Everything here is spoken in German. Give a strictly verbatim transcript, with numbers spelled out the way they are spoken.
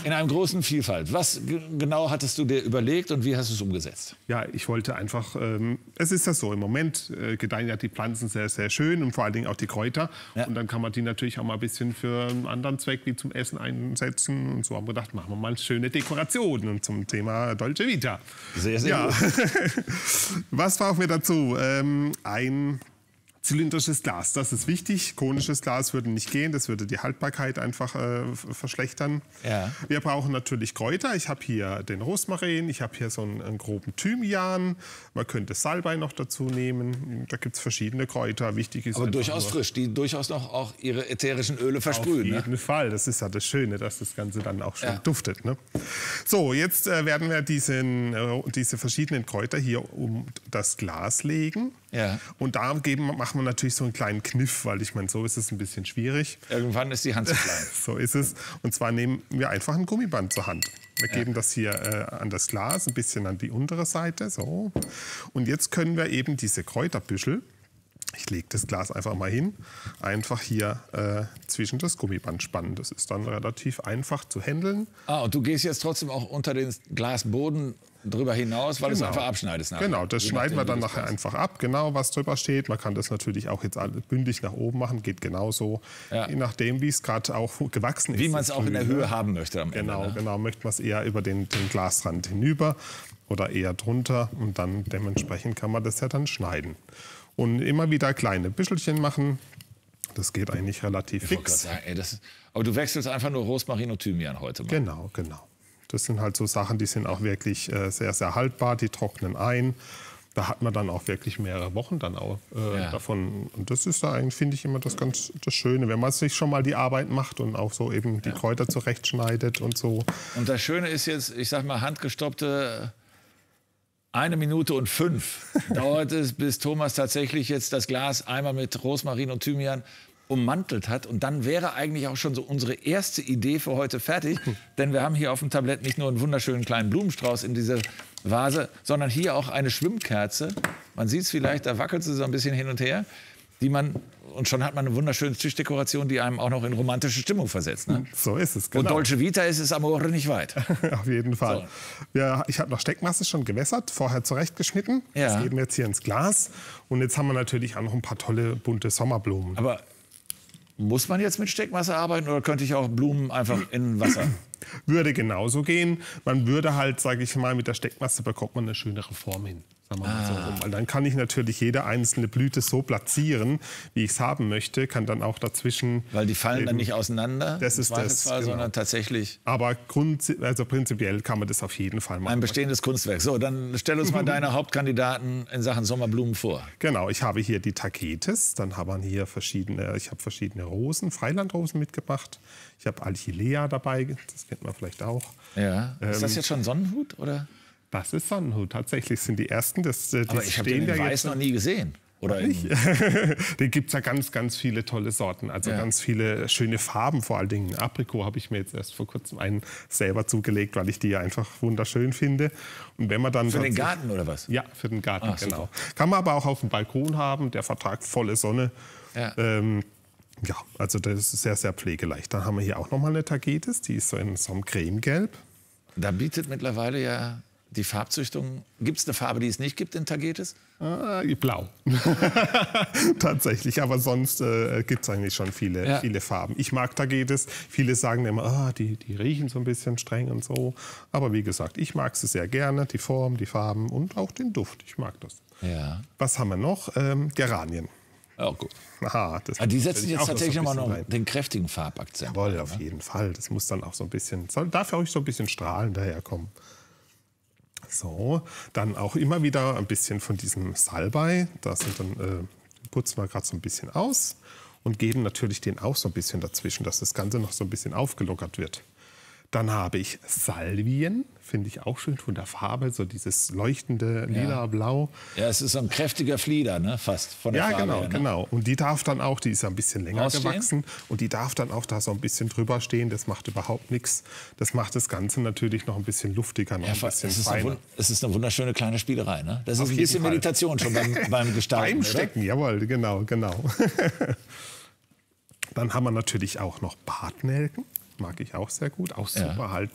in einem großen Vielfalt. Was genau hattest du dir überlegt und wie hast du es umgesetzt? Ja, ich wollte einfach, ähm, es ist ja so, im Moment äh, gedeihen ja die Pflanzen sehr, sehr schön und vor allen Dingen auch die Kräuter. Ja. Und dann kann man die natürlich auch mal ein bisschen für einen anderen Zweck wie zum Essen einsetzen. Und so haben wir gedacht, machen wir mal schöne Dekorationen und zum Thema Dolce Vita. Sehr, sehr ja. gut. Was brauchen wir dazu? Ähm, ein zylindrisches Glas, das ist wichtig. Konisches Glas würde nicht gehen, das würde die Haltbarkeit einfach äh, verschlechtern. Ja. Wir brauchen natürlich Kräuter. Ich habe hier den Rosmarin, ich habe hier so einen, einen groben Thymian. Man könnte Salbei noch dazu nehmen. Da gibt es verschiedene Kräuter. Wichtig ist aber durchaus frisch, die durchaus noch auch ihre ätherischen Öle versprühen. Auf jeden ne? Fall. Das ist ja das Schöne, dass das Ganze dann auch schon ja. duftet. Ne? So, jetzt äh, werden wir diesen, äh, diese verschiedenen Kräuter hier um das Glas legen. Ja. Und da geben, machen wir natürlich so einen kleinen Kniff, weil ich meine, so ist es ein bisschen schwierig. Irgendwann ist die Hand zu klein. So ist es. Und zwar nehmen wir einfach ein Gummiband zur Hand. Wir ja. geben das hier äh, an das Glas, ein bisschen an die untere Seite. So. Und jetzt können wir eben diese Kräuterbüschel, ich lege das Glas einfach mal hin, einfach hier äh, zwischen das Gummiband spannen. Das ist dann relativ einfach zu handeln. Ah, und du gehst jetzt trotzdem auch unter den Glasboden drüber hinaus, weil genau. du es einfach abschneidest. Nachher. Genau, das Je schneiden nachdem, wir dann wie nachher passt. einfach ab, genau was drüber steht. Man kann das natürlich auch jetzt bündig nach oben machen, geht genauso. Ja. Je nachdem, wie es gerade auch gewachsen ist. Wie man es auch in der Höhe haben möchte am Genau, Ende. Ne? genau. Möchte man es eher über den, den Glasrand hinüber oder eher drunter. Und dann dementsprechend kann man das ja dann schneiden. Und immer wieder kleine Büschelchen machen. Das geht eigentlich relativ ich fix. Sagen, ey, das, aber du wechselst einfach nur Rosmarin und Thymian heute mal. Genau, genau. Das sind halt so Sachen, die sind auch wirklich äh, sehr, sehr haltbar. Die trocknen ein. Da hat man dann auch wirklich mehrere Wochen dann auch äh, ja. davon. Und das ist da eigentlich, finde ich, immer das ganz das Schöne, wenn man sich schon mal die Arbeit macht und auch so eben die ja. Kräuter zurechtschneidet und so. Und das Schöne ist jetzt, ich sag mal, handgestoppte eine Minute und fünf dauert es, bis Thomas tatsächlich jetzt das Glas einmal mit Rosmarin und Thymian ummantelt hat. Und dann wäre eigentlich auch schon so unsere erste Idee für heute fertig. Denn wir haben hier auf dem Tablett nicht nur einen wunderschönen kleinen Blumenstrauß in dieser Vase, sondern hier auch eine Schwimmkerze. Man sieht es vielleicht, da wackelt sie so ein bisschen hin und her. Die man, und schon hat man eine wunderschöne Tischdekoration, die einem auch noch in romantische Stimmung versetzt. Ne? So ist es, genau. Und Dolce Vita ist es Amore nicht weit. Auf jeden Fall. So. Ja, ich habe noch Steckmasse schon gewässert, vorher zurechtgeschnitten. Ja. Das geben wir jetzt hier ins Glas. Und jetzt haben wir natürlich auch noch ein paar tolle, bunte Sommerblumen. Aber muss man jetzt mit Steckmasse arbeiten oder könnte ich auch Blumen einfach in Wasser? Würde genauso gehen. Man würde halt, sage ich mal, mit der Steckmasse bekommt man eine schönere Form hin. Sagen wir mal Ah. so rum. Weil dann kann ich natürlich jede einzelne Blüte so platzieren, wie ich es haben möchte. Kann dann auch dazwischen. Weil die fallen eben, dann nicht auseinander, das ist das, genau. sondern tatsächlich Aber grund, also prinzipiell kann man das auf jeden Fall machen. ein bestehendes Kunstwerk. So, dann stell uns mal deine Hauptkandidaten in Sachen Sommerblumen vor. Genau, ich habe hier die Tagetes, dann haben wir hier verschiedene, ich habe verschiedene Rosen, Freilandrosen mitgebracht. Ich habe Alchilea dabei, das kennt man vielleicht auch. Ja. Ist Ähm, das jetzt schon Sonnenhut oder? Das ist Sonnenhut, tatsächlich sind die ersten. Das, die Aber ich habe den stehen in ja Weiß jetzt noch nie gesehen. Oder in, Den gibt es ja ganz, ganz viele tolle Sorten. Also Ja. ganz viele schöne Farben, vor allen Dingen. Aprikot habe ich mir jetzt erst vor kurzem einen selber zugelegt, weil ich die einfach wunderschön finde. Und wenn man dann für den tatsächlich- Garten oder was? Ja, für den Garten, Ah, genau. Kann man aber auch auf dem Balkon haben, der vertragt volle Sonne. Ja. Ähm, ja, also das ist sehr, sehr pflegeleicht. Dann haben wir hier auch noch mal eine Tagetes, die ist so in so einem Cremegelb. Da bietet mittlerweile ja die Farbzüchtung. Gibt es eine Farbe, die es nicht gibt in Tagetes? Äh, blau. Tatsächlich, aber sonst äh, gibt es eigentlich schon viele, Ja. viele Farben. Ich mag Tagetes. Viele sagen immer, ah, die, die riechen so ein bisschen streng und so. Aber wie gesagt, ich mag sie sehr gerne. Die Form, die Farben und auch den Duft. Ich mag das. Ja. Was haben wir noch? Ähm, Geranien. Oh, gut. Aha, das Aber die muss setzen natürlich jetzt auch tatsächlich so ein nochmal bisschen noch rein. den kräftigen Farbakzent. Jawohl, auf jeden Fall. Das muss dann auch so ein bisschen, soll, darf ja auch so ein bisschen strahlend daherkommen. So, dann auch immer wieder ein bisschen von diesem Salbei. Da sind dann, äh, putzen wir gerade so ein bisschen aus und geben natürlich den auch so ein bisschen dazwischen, dass das Ganze noch so ein bisschen aufgelockert wird. Dann habe ich Salvien, finde ich auch schön von der Farbe, so dieses leuchtende lila-blau. Ja, es ist so ein kräftiger Flieder, ne? Fast von der Ja, Farbe genau, her, ne? genau. Und die darf dann auch, die ist ja ein bisschen länger Rausstehen? gewachsen und die darf dann auch da so ein bisschen drüber stehen. Das macht überhaupt nichts. Das macht das Ganze natürlich noch ein bisschen luftiger, noch Ja, ein bisschen es, ist eine, feiner. wun- es ist eine wunderschöne kleine Spielerei. Ne? Das ist Auf ein jeden bisschen Fall. Meditation schon beim, beim Gestalten. Beim oder? Stecken, jawohl, genau, genau. Dann haben wir natürlich auch noch Bartnelken. Mag ich auch sehr gut. Auch super Ja. halt,